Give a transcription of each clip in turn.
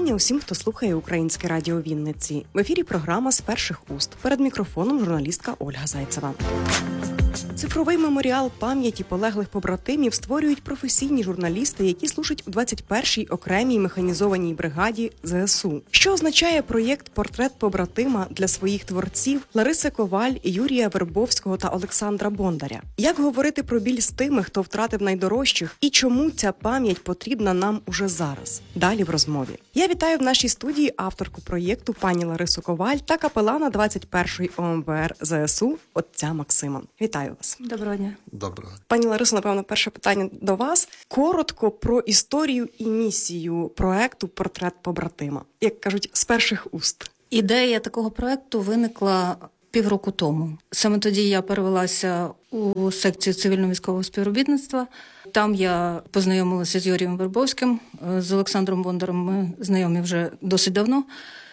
вітання усім, хто слухає Українське радіо Вінниці. В ефірі програма «З перших уст». Перед мікрофоном журналістка Ольга Зайцева. Цифровий меморіал пам'яті полеглих побратимів створюють професійні журналісти, які служать у 21-й окремій механізованій бригаді ЗСУ. Що означає проєкт «Портрет побратима» для своїх творців Лариси Коваль, Юрія Вербовського та Олександра Бондаря? Як говорити про біль з тими, хто втратив найдорожчих, і чому ця пам'ять потрібна нам уже зараз? Далі в розмові. Я вітаю в нашій студії авторку проєкту пані Ларису Коваль та капелана 21-ї ОМБР ЗСУ отця Максима. Вітаю вас. Доброго дня. Доброго. Пані Ларисо, напевно, перше питання до вас. Коротко про історію і місію проекту «Портрет побратима». Як кажуть, з перших уст. Ідея такого проекту виникла півроку тому. Саме тоді я перевелася у секцію цивільно-військового співробітництва. Там я познайомилася з Юрієм Вербовським, з Олександром Бондарем. Ми знайомі вже досить давно.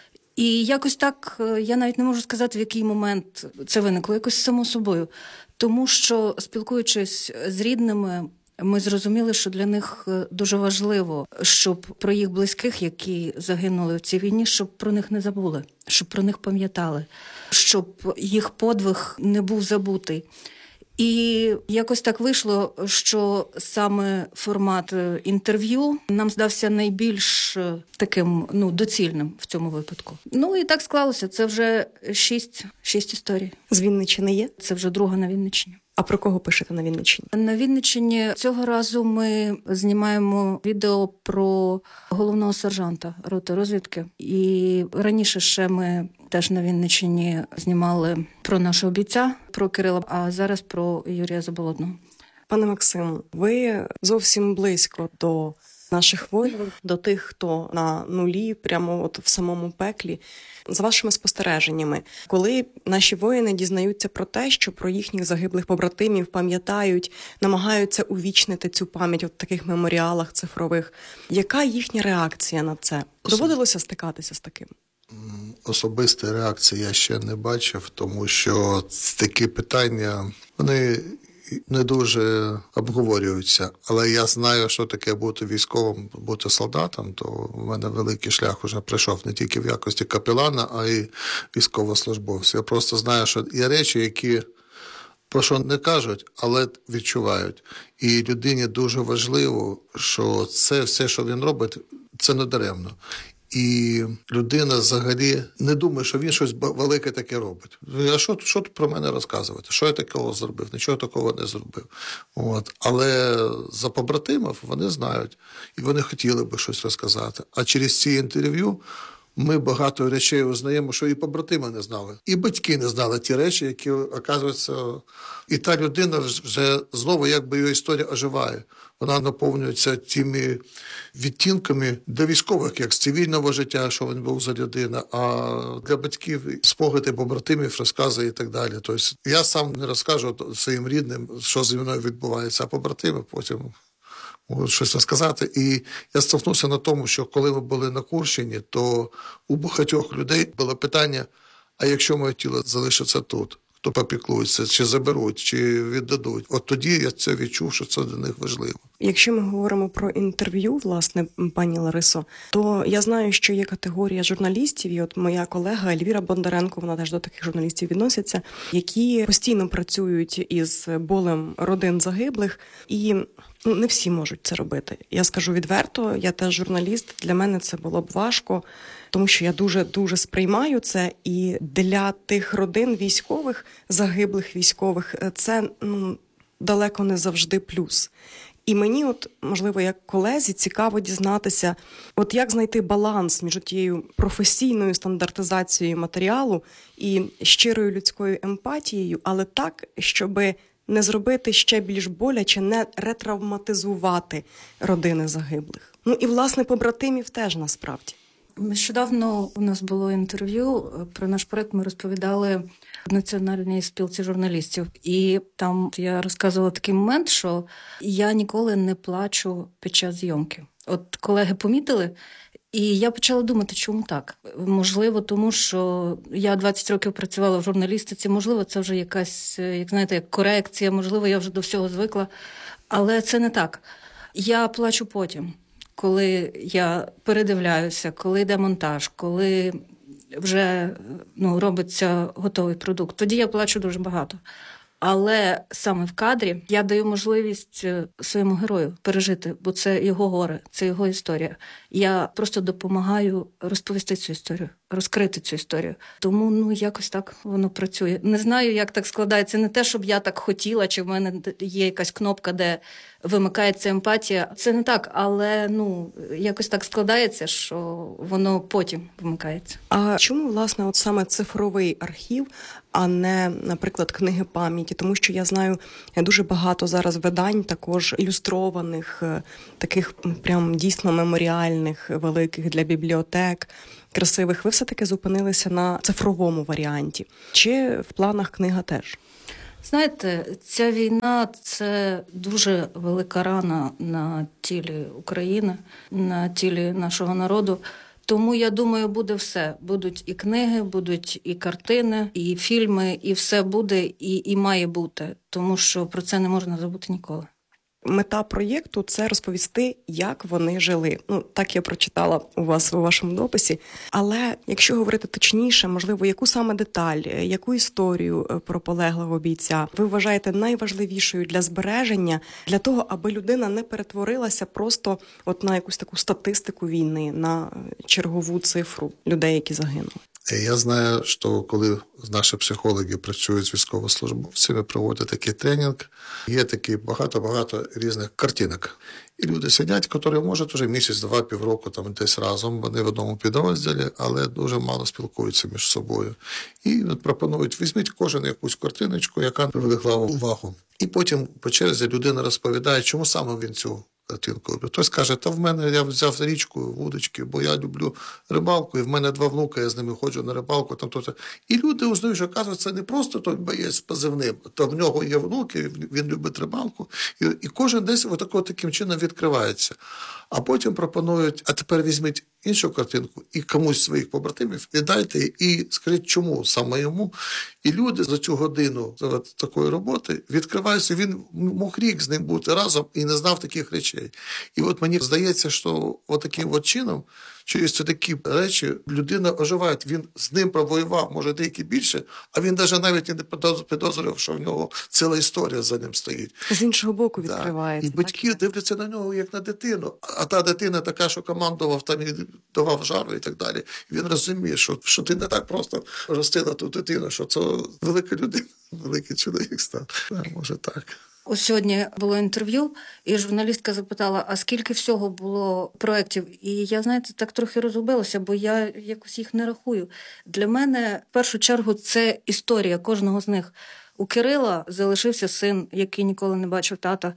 І якось так, я навіть не можу сказати, в який момент це виникло, якось само собою. Тому що, спілкуючись з рідними, ми зрозуміли, що для них дуже важливо, щоб про їх близьких, які загинули в цій війні, щоб про них не забули, щоб про них пам'ятали, щоб їх подвиг не був забутий. І якось так вийшло, що саме формат інтерв'ю нам здався найбільш таким, доцільним в цьому випадку. І так склалося. Це вже шість історій. З Вінниччини є? Це вже друга на Вінниччині. А про кого пишете на Вінниччині? На Вінниччині цього разу ми знімаємо відео про головного сержанта роти розвідки. І раніше ще ми теж на Вінниччині знімали про нашого бійця, про Кирила, а зараз про Юрія Заболотного. Пане Максим, ви зовсім близько до наших воїнів, до тих, хто на нулі, прямо от в самому пеклі. За вашими спостереженнями, коли наші воїни дізнаються про те, що про їхніх загиблих побратимів пам'ятають, намагаються увічнити цю пам'ять в таких меморіалах цифрових, яка їхня реакція на це? Доводилося стикатися з таким? Особистої реакції я ще не бачив, тому що такі питання, вони не дуже обговорюються. Але я знаю, що таке бути військовим, бути солдатом, то в мене великий шлях вже пройшов не тільки в якості капелана, а й військовослужбовця. Я просто знаю, що є речі, які про що не кажуть, але відчувають. І людині дуже важливо, що це все, що він робить, це не даремно. І людина взагалі не думає, що він щось велике таке робить. А що тут про мене розказувати? Що я такого зробив? Нічого такого не зробив. Але за побратимів вони знають. І вони хотіли би щось розказати. А через ці інтерв'ю ми багато речей узнаємо, що і побратими не знали. І батьки не знали ті речі, які, оказується, і та людина вже знову, якби її історія оживає. Вона наповнюється тими відтінками для військових, як з цивільного життя, що він був за людина, а для батьків спогади побратимів, розкази і так далі. Тобто я сам не розкажу своїм рідним, що зі мною відбувається, а побратими потім можуть щось розказати. І я стовкнувся на тому, що коли ми були на Курщині, то у багатьох людей було питання, а якщо моє тіло залишиться тут? Хто попіклується, чи заберуть, чи віддадуть. От тоді я це відчув, що це для них важливо. Якщо ми говоримо про інтерв'ю, власне, пані Ларисо, то я знаю, що є категорія журналістів, і от моя колега Ельвіра Бондаренко, вона теж до таких журналістів відноситься, які постійно працюють із болем родин загиблих, і не всі можуть це робити. Я скажу відверто, я теж журналіст, для мене це було б важко, тому що я дуже сприймаю це, і для тих родин військових, загиблих військових, це далеко не завжди плюс. І мені, можливо, як колезі, цікаво дізнатися, як знайти баланс між тією професійною стандартизацією матеріалу і щирою людською емпатією, але так, щоби не зробити ще більш боляче, не ретравматизувати родини загиблих. І, власне, побратимів теж насправді. Нещодавно у нас було інтерв'ю про наш проект, ми розповідали в Національній спілці журналістів. І там я розказувала такий момент, що я ніколи не плачу під час зйомки. От колеги помітили, і я почала думати, чому так. Можливо, тому що я 20 років працювала в журналістиці, можливо, це вже якась, як корекція, можливо, я вже до всього звикла. Але це не так. Я плачу потім. коли я передивляюся, коли йде монтаж, коли вже робиться готовий продукт, тоді я плачу дуже багато. Але саме в кадрі я даю можливість своєму герою пережити, бо це його горе, це його історія. Я просто допомагаю розповісти цю історію, розкрити цю історію. Тому, якось так воно працює. Не знаю, як так складається. Не те, щоб я так хотіла, чи в мене є якась кнопка, де вимикається емпатія. Це не так, але, якось так складається, що воно потім вимикається. А чому, власне, от саме цифровий архів, а не, наприклад, книги пам'яті? Тому що я знаю дуже багато зараз видань, також ілюстрованих, таких прям дійсно меморіальних, великих для бібліотек, красивих. Ви все-таки зупинилися на цифровому варіанті? Чи в планах книга теж? Знаєте, ця війна – це дуже велика рана на тілі України, на тілі нашого народу. Тому, я думаю, буде все. Будуть і книги, будуть і картини, і фільми, і все буде, і має бути. Тому що про це не можна забути ніколи. Мета проєкту – це розповісти, як вони жили. Так я прочитала у вас у вашому дописі. Але якщо говорити точніше, можливо, яку саме деталь, яку історію про полеглого бійця ви вважаєте найважливішою для збереження, для того, аби людина не перетворилася просто на якусь таку статистику війни, на чергову цифру людей, які загинули? Я знаю, що коли наші психологи працюють з військовослужбовцями, проводять такий тренінг, є такі багато різних картинок. І люди сидять, які можуть вже місяць, два, півроку там десь разом, вони в одному підрозділі, але дуже мало спілкуються між собою. І пропонують, візьміть кожен якусь картиночку, яка привлекла увагу. І потім по черзі людина розповідає, чому саме він цю картинку люблю. Хтось каже, та в мене я взяв за річку вудочки, бо я люблю рибалку, і в мене 2 внуки, я з ними ходжу на рибалку. І люди узнають, що, оказується, це не просто той боєць з позивним, то в нього є внуки, він любить рибалку, і кожен десь таким чином відкривається. А потім пропонують, а тепер візьміть іншу картинку і комусь своїх побратимів віддайте і скажіть, чому саме йому. І люди за цю годину такої роботи відкриваються, він мог рік з ним бути разом і не знав таких речей. І мені здається, що таким чином, через такі речі людина оживає. Він з ним провоював, може, деякі більше, а він навіть не підозрював, що в нього ціла історія за ним стоїть. З іншого боку відкривається. І батьки дивляться на нього, як на дитину. А та дитина така, що командував, там і давав жару і так далі. І він розуміє, що ти не так просто ростила ту дитину, що це велика людина, великий чоловік став. Може так. Ось сьогодні було інтерв'ю, і журналістка запитала, а скільки всього було проєктів? І я, знаєте, так трохи розгубилася, бо я якось їх не рахую. Для мене, в першу чергу, це історія кожного з них. У Кирила залишився син, який ніколи не бачив тата,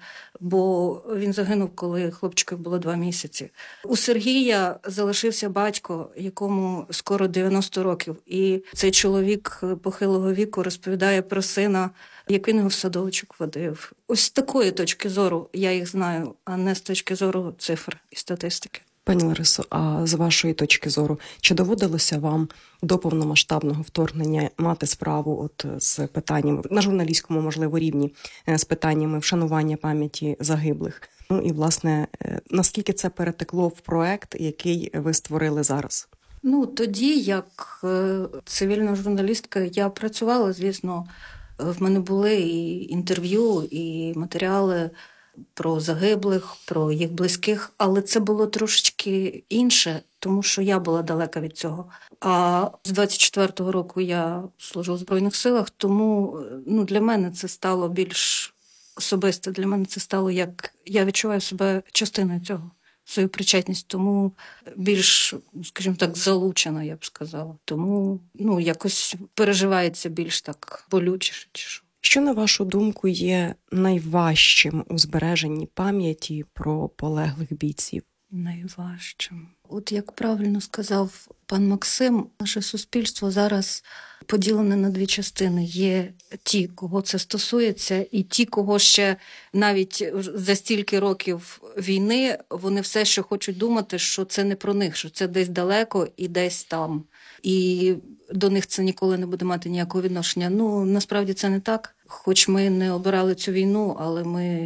бо він загинув, коли хлопчику було 2 місяці. У Сергія залишився батько, якому скоро 90 років. І цей чоловік похилого віку розповідає про сина, як він його в садочок водив. Ось з такої точки зору я їх знаю, а не з точки зору цифр і статистики. Пані Ларисо, а з вашої точки зору, чи доводилося вам до повномасштабного вторгнення мати справу з питаннями, на журналістському, можливо, рівні, з питаннями вшанування пам'яті загиблих? І, власне, наскільки це перетекло в проект, який ви створили зараз? Тоді, як цивільна журналістка, я працювала, звісно, в мене були і інтерв'ю, і матеріали про загиблих, про їх близьких, але це було трошечки інше, тому що я була далека від цього. А з 24-го року я служу в Збройних силах, тому для мене це стало більш особисто, для мене це стало як я відчуваю себе частиною цього, свою причетність, тому більш, скажімо так, залучена, я б сказала. Тому, якось переживається більш так болючіше, чи що. Що, на вашу думку, є найважчим у збереженні пам'яті про полеглих бійців? Найважчим. Як правильно сказав пан Максим, наше суспільство зараз поділене на 2 частини. Є ті, кого це стосується, і ті, кого ще навіть за стільки років війни, вони все ще хочуть думати, що це не про них, що це десь далеко і десь там. І до них це ніколи не буде мати ніякого відношення. Насправді це не так. Хоч ми не обирали цю війну, але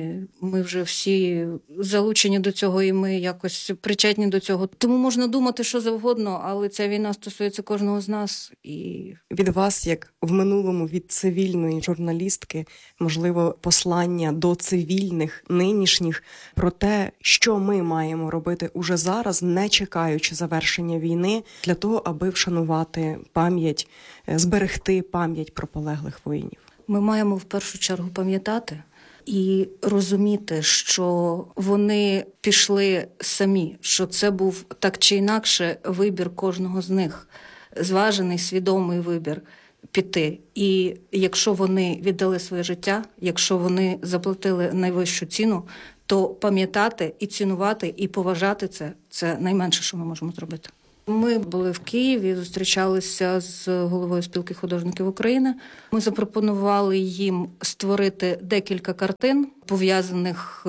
ми вже всі залучені до цього, і ми якось причетні до цього. Тому можна думати, що завгодно, але ця війна стосується кожного з нас. І від вас, як в минулому від цивільної журналістки, можливо, послання до цивільних нинішніх про те, що ми маємо робити уже зараз, не чекаючи завершення війни, для того, аби вшанувати пам'ять, зберегти пам'ять про полеглих воїнів. Ми маємо в першу чергу пам'ятати і розуміти, що вони пішли самі, що це був так чи інакше вибір кожного з них, зважений, свідомий вибір піти. І якщо вони віддали своє життя, якщо вони заплатили найвищу ціну, то пам'ятати і цінувати, і поважати це найменше, що ми можемо зробити. Ми були в Києві, зустрічалися з головою спілки художників України. Ми запропонували їм створити декілька картин, пов'язаних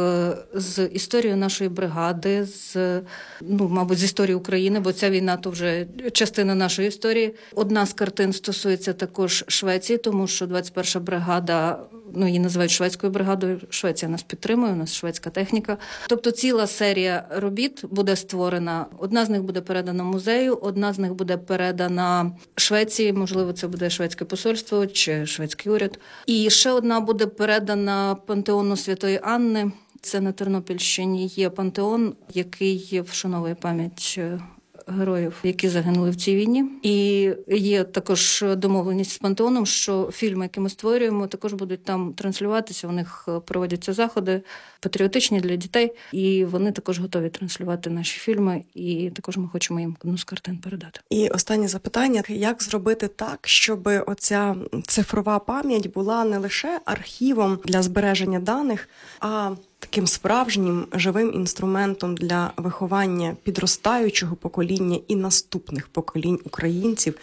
з історією нашої бригади, мабуть, з історією України, бо ця війна – то вже частина нашої історії. Одна з картин стосується також Швеції, тому що 21-ша бригада, її називають шведською бригадою, Швеція нас підтримує, у нас шведська техніка. Тобто ціла серія робіт буде створена. Одна з них буде передана музею, одна з них буде передана Швеції, можливо, це буде шведське посольство чи шведський уряд. І ще одна буде передана пантеону Святої Анни. Це на Тернопільщині є пантеон, який вшановує пам'ять героїв, які загинули в цій війні. І є також домовленість з пантеоном, що фільми, які ми створюємо, також будуть там транслюватися. У них проводяться заходи патріотичні для дітей, і вони також готові транслювати наші фільми, і також ми хочемо їм одну з картин передати. І останнє запитання: як зробити так, щоб оця цифрова пам'ять була не лише архівом для збереження даних, а таким справжнім живим інструментом для виховання підростаючого покоління і наступних поколінь українців,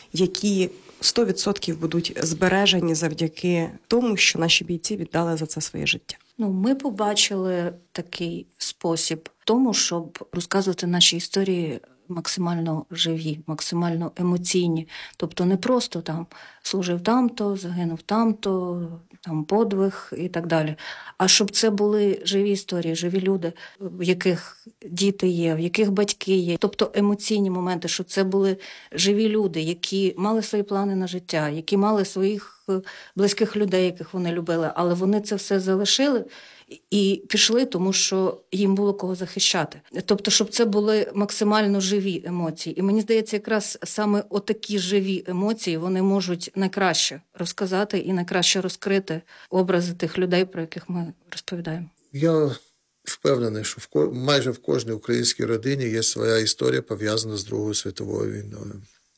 які 100% будуть збережені завдяки тому, що наші бійці віддали за це своє життя? Ми побачили такий спосіб в тому, щоб розказувати наші історії максимально живі, максимально емоційні. Тобто не просто там служив там-то, загинув там-то, там подвиг і так далі. А щоб це були живі історії, живі люди, в яких діти є, в яких батьки є. Тобто емоційні моменти, що це були живі люди, які мали свої плани на життя, які мали своїх близьких людей, яких вони любили, але вони це все залишили і пішли, тому що їм було кого захищати. Тобто, щоб це були максимально живі емоції. І мені здається, якраз саме отакі живі емоції, вони можуть найкраще розказати і найкраще розкрити образи тих людей, про яких ми розповідаємо. Я впевнений, що майже в кожній українській родині є своя історія, пов'язана з Другою світовою війною.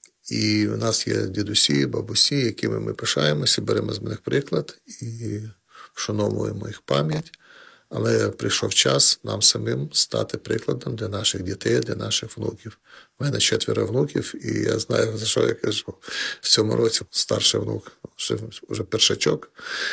І у нас є дідусі, бабусі, якими ми пишаємося, беремо з них приклад і вшановуємо їх пам'ять. Але прийшов час нам самим стати прикладом для наших дітей, для наших внуків. У мене 4 внуків, і я знаю, за що я кажу. В цьому році старший внук, вже першачок,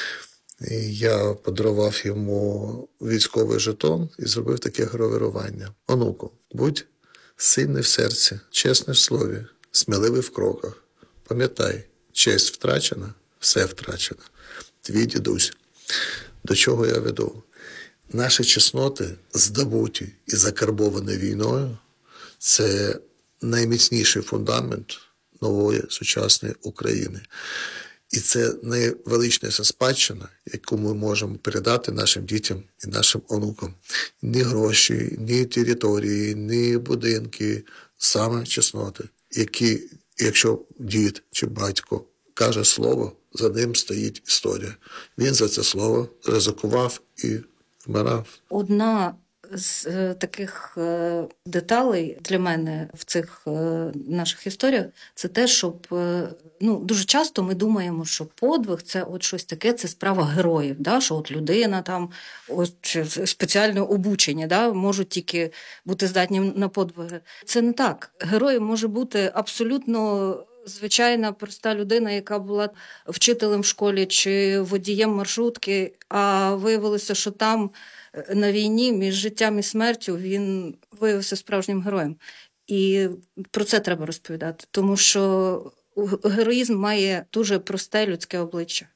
і я подарував йому військовий жетон і зробив таке гравірування. Онуку, будь сильний в серці, чесний в слові, сміливий в кроках. Пам'ятай, честь втрачена, все втрачено. Твій дідусь. До чого я веду? Наші чесноти, здобуті і закарбовані війною, це найміцніший фундамент нової сучасної України. І це найвеличніша спадщина, яку ми можемо передати нашим дітям і нашим онукам. Ні гроші, ні території, ні будинки, саме чесноти, які, якщо дід чи батько каже слово, за ним стоїть історія. Він за це слово ризикував і вмирав. Одна з таких деталей для мене в цих наших історіях – це те, щоб дуже часто ми думаємо, що подвиг – це от щось таке, це справа героїв, да? Що от людина там спеціальне обучення, да? Можуть тільки бути здатні на подвиги. Це не так. Героєм може бути абсолютно звичайна проста людина, яка була вчителем в школі чи водієм маршрутки, а виявилося, що там на війні між життям і смертю він виявився справжнім героєм. І про це треба розповідати, тому що героїзм має дуже просте людське обличчя.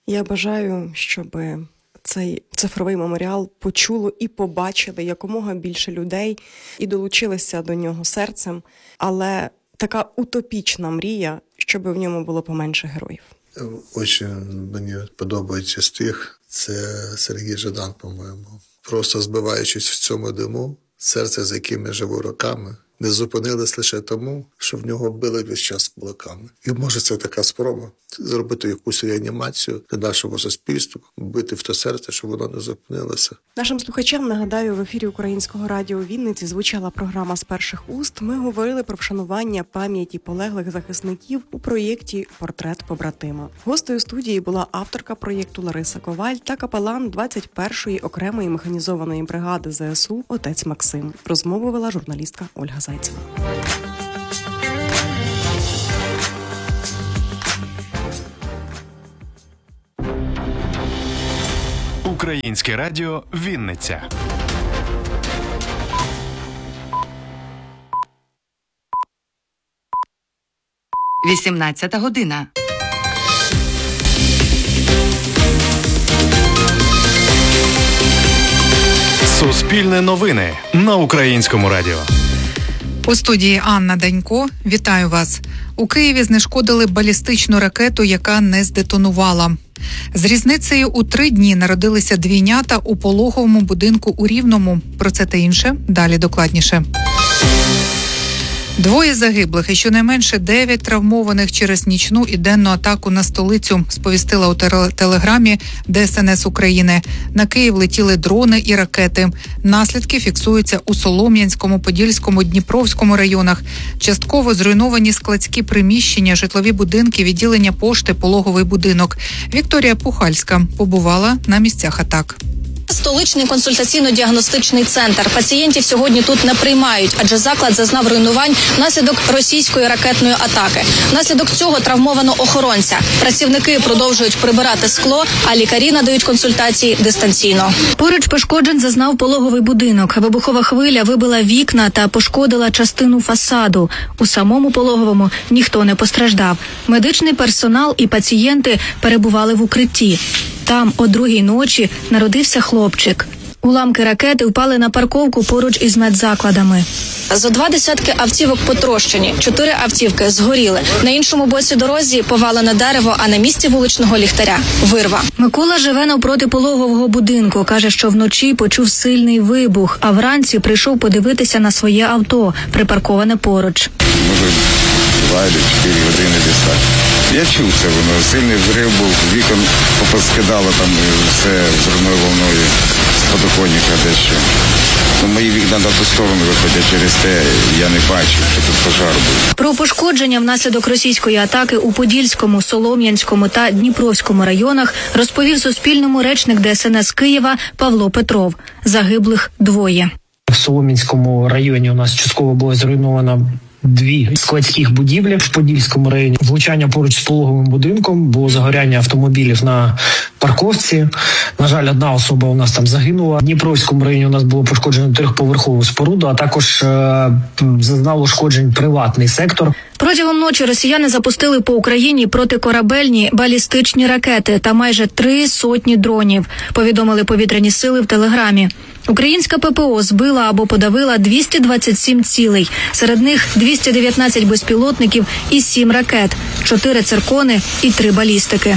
Я бажаю, щоб цей цифровий меморіал почуло і побачили якомога більше людей і долучилися до нього серцем, але така утопічна мрія, щоб в ньому було поменше героїв. Очень мені подобається стих, це Сергій Жадан, по-моєму. Просто збиваючись в цьому диму, серце, з яким я живу роками, не зупинилось лише тому, що в нього били весь час кулаками. І може це така спроба зробити якусь реанімацію для нашого суспільства, бити в те серце, щоб воно не зупинилося. Нашим слухачам нагадаю, в ефірі Українського радіо у Вінниці звучала програма «З перших уст». Ми говорили про вшанування пам'яті полеглих захисників у проєкті «Портрет побратима». Гостею студії була авторка проєкту Лариса Коваль та капелан 21-ї окремої механізованої бригади ЗСУ отець Максим. Розмову вела журналістка Ольга Зайцева. Українське радіо Вінниця. – 18 година. Суспільне новини на Українському радіо. У студії Анна Данько. Вітаю вас. У Києві знешкодили балістичну ракету, яка не здетонувала. З різницею у 3 дні народилися двійнята у пологовому будинку у Рівному. Про це та інше далі докладніше. 2 загиблих і щонайменше 9 травмованих через нічну і денну атаку на столицю, сповістила у телеграмі ДСНС України. На Київ летіли дрони і ракети. Наслідки фіксуються у Солом'янському, Подільському, Дніпровському районах. Частково зруйновані складські приміщення, житлові будинки, відділення пошти, пологовий будинок. Вікторія Пухальська побувала на місцях атак. Столичний консультаційно-діагностичний центр. Пацієнтів сьогодні тут не приймають, адже заклад зазнав руйнувань внаслідок російської ракетної атаки. Внаслідок цього травмовано охоронця. Працівники продовжують прибирати скло, а лікарі надають консультації дистанційно. Поруч пошкоджень зазнав пологовий будинок. Вибухова хвиля вибила вікна та пошкодила частину фасаду. У самому пологовому ніхто не постраждав. Медичний персонал і пацієнти перебували в укритті. Там о 2-й ночі народився хлопчик. Уламки ракети впали на парковку поруч із медзакладами. Зо 20 автівок потрощені, 4 автівки згоріли. На іншому боці дорозі повалене дерево, а на місці вуличного ліхтаря – вирва. Микола живе навпроти пологового будинку. Каже, що вночі почув сильний вибух, а вранці прийшов подивитися на своє авто, припарковане поруч. Може, 2 чи 4 години десь так. Я чув це, воно сильний взрив був, вікон поскидало там все взривною волною з подоконника дещо. Мої вікна на ту сторону виходять, через те я не бачив, що тут пожар був. Про пошкодження внаслідок російської атаки у Подільському, Солом'янському та Дніпровському районах розповів Суспільному речник ДСНС Києва Павло Петров. Загиблих 2. В Солом'янському районі у нас частково було зруйновано 2 складських будівлі. В Подільському районі влучання поруч з пологовим будинком, було загоряння автомобілів на парковці. На жаль, 1 особа у нас там загинула. В Дніпровському районі у нас було пошкоджено 3-поверхову споруду, а також зазнав ушкоджень приватний сектор. Протягом ночі росіяни запустили по Україні протикорабельні балістичні ракети та майже 300 дронів, повідомили повітряні сили в Телеграмі. Українська ППО збила або подавила 227 цілей. Серед них 219 безпілотників і 7 ракет, 4 циркони і 3 балістики.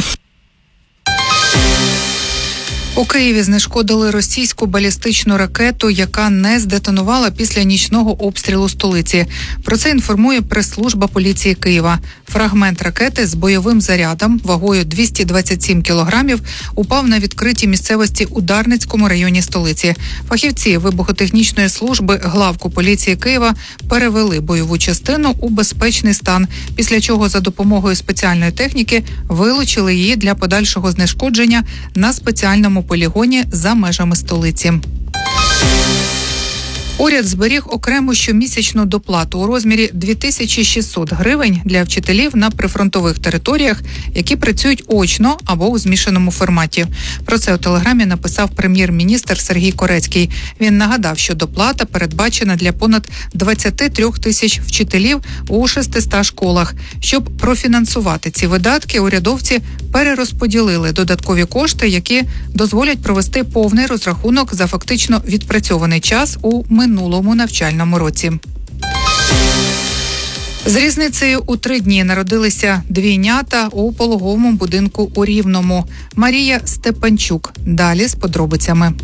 У Києві знешкодили російську балістичну ракету, яка не здетонувала після нічного обстрілу столиці. Про це інформує прес-служба поліції Києва. Фрагмент ракети з бойовим зарядом вагою 227 кілограмів упав на відкритій місцевості у Дарницькому районі столиці. Фахівці вибухотехнічної служби главку поліції Києва перевели бойову частину у безпечний стан, після чого за допомогою спеціальної техніки вилучили її для подальшого знешкодження на спеціальному полігоні за межами столиці. Уряд зберіг окрему щомісячну доплату у розмірі 2600 гривень для вчителів на прифронтових територіях, які працюють очно або у змішаному форматі. Про це у Телеграмі написав прем'єр-міністр Сергій Корецький. Він нагадав, що доплата передбачена для понад 23 тисяч вчителів у 600 школах. Щоб профінансувати ці видатки, урядовці перерозподілили додаткові кошти, які дозволять провести повний розрахунок за фактично відпрацьований час у минулому навчальному році. З різницею у 3 дні народилися двійнята у пологовому будинку у Рівному. Марія Степанчук. Далі з подробицями.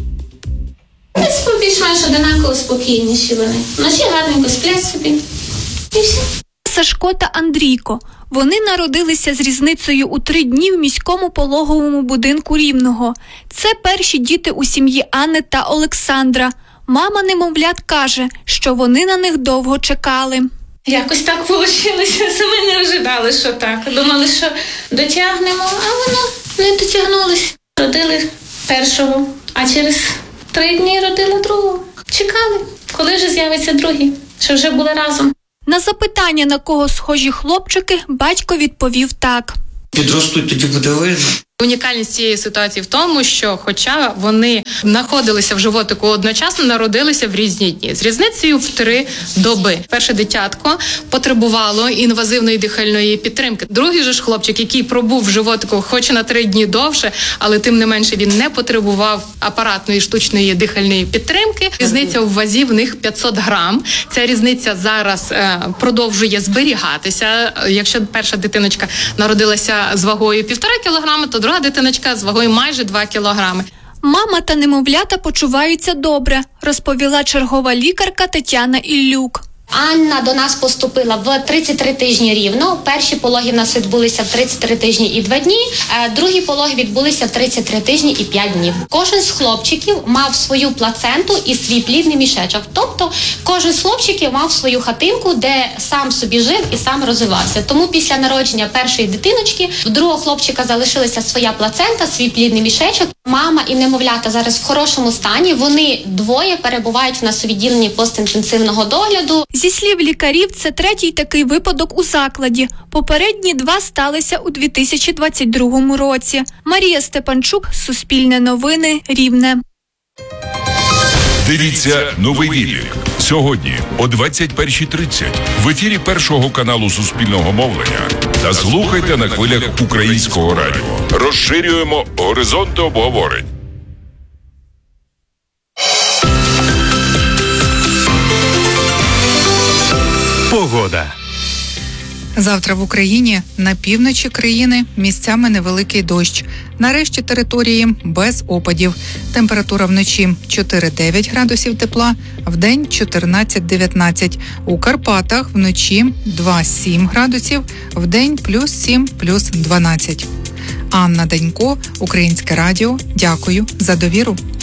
Більш-менш одинаково спокійніші вони. Вночі гарненько сплять собі. І все. Сашко та Андрійко. Вони народилися з різницею у 3 дні в міському пологовому будинку Рівного. Це перші діти у сім'ї Анни та Олександра. Мама немовлят каже, що вони на них довго чекали. Якось так вийшло, самі не ожидали, що так. Думали, що дотягнемо, а воно не дотягнулись. Родили першого, а через 3 дні родила другого. Чекали, коли ж з'явиться другий, що вже були разом. На запитання, на кого схожі хлопчики, батько відповів так. Підростуть, тоді буде видно. Унікальність цієї ситуації в тому, що хоча вони знаходилися в животику одночасно, народилися в різні дні. З різницею в 3 доби. Перше дитятко потребувало інвазивної дихальної підтримки. Другий же ж хлопчик, який пробув в животику хоч на 3 дні довше, але тим не менше він не потребував апаратної штучної дихальної підтримки. Різниця в вазі в них 500 грам. Ця різниця зараз продовжує зберігатися. Якщо перша дитиночка народилася з вагою 1,5 кілограма, то друга дитиночка з вагою майже 2 кілограми. Мама та немовлята почуваються добре, розповіла чергова лікарка Тетяна Іллюк. Анна до нас поступила в 33 тижні рівно. Перші пологи в нас відбулися в 33 тижні і 2 дні, другі пологи відбулися в 33 тижні і 5 днів. Кожен з хлопчиків мав свою плаценту і свій плідний мішечок. Тобто кожен з хлопчиків мав свою хатинку, де сам собі жив і сам розвивався. Тому після народження першої дитиночки в другого хлопчика залишилася своя плацента, свій плідний мішечок. Мама і немовлята зараз в хорошому стані. Вони двоє перебувають в нас у відділенні постінтенсивного догляду. Зі слів лікарів, це 3-й такий випадок у закладі. Попередні 2 сталися у 2022 році. Марія Степанчук, Суспільне новини, Рівне. Дивіться «Новий вітик» сьогодні о 21:30 в ефірі Першого каналу Суспільного мовлення та слухайте на хвилях Українського радіо. Розширюємо горизонти обговорень. Погода. Завтра в Україні на півночі країни місцями невеликий дощ. На решті території без опадів. Температура вночі 4-9 градусів тепла, вдень 14-19. У Карпатах вночі 2-7 градусів, вдень +7, +12. Анна Данько, Українське радіо. Дякую за довіру.